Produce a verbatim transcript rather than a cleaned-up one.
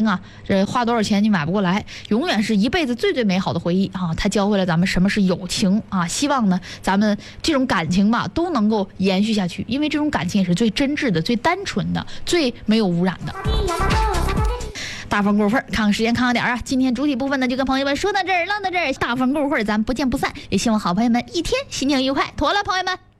情啊，这花多少钱你买不过来，永远是一辈子最最美好的回忆啊！它教会了咱们什么是友情啊！希望呢，咱们这种感情吧都能够延续下去，因为这种感情也是最真挚的、最单纯的、最没有污染的。大风过会儿，看看时间，看看点啊！今天主体部分呢，就跟朋友们说到这儿，唠到这儿。大风过会儿，咱不见不散。也希望好朋友们一天心情愉快。妥了，朋友们。